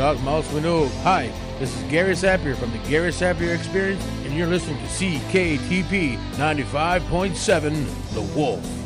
Doc Mouse Minogue. Hi, this is Gary Sapir from the Gary Sapir Experience, and you're listening to CKTP 95.7 The Wolf.